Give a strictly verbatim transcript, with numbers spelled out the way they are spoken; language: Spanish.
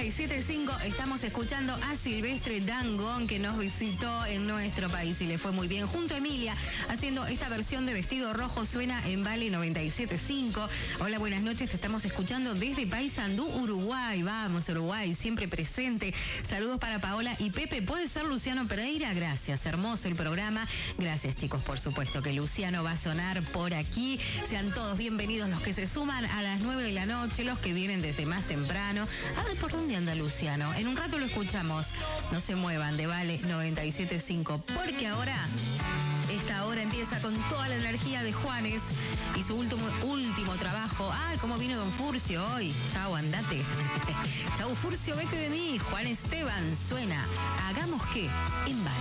y siete punto cinco estamos escuchando a Silvestre Dangond, que nos visitó en nuestro país y le fue muy bien junto a Emilia haciendo esta versión de Vestido Rojo. Suena en Vale noventa y siete punto cinco. Hola, buenas noches, te estamos escuchando desde Paysandú, Uruguay. Vamos, Uruguay, siempre presente. Saludos para Paola y Pepe. ¿Puede ser Luciano Pereira? Gracias, hermoso el programa. Gracias, chicos, por supuesto que Luciano va a sonar por aquí. Sean todos bienvenidos los que se suman a las nueve de la noche, los que vienen desde más temprano. A ver, ¿por dónde anda Luciano? En un rato lo escuchamos. No se muevan de Vale noventa y siete punto cinco, porque ahora esta hora empieza con toda la energía de Juanes y su último, último trabajo. Ah, cómo vino Don Furcio hoy. Chau, andate. Chau, Furcio, vete de mí. Juan Esteban suena Hagamos que en Vale.